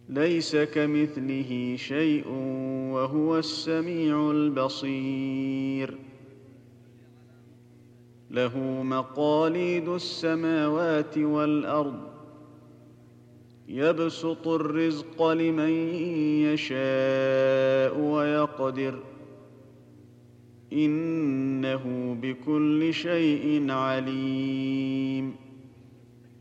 ليس كمثله شيء وهو السميع البصير. له مقاليد السماوات والأرض يبسط الرزق لمن يشاء ويقدر إنه بكل شيء عليم.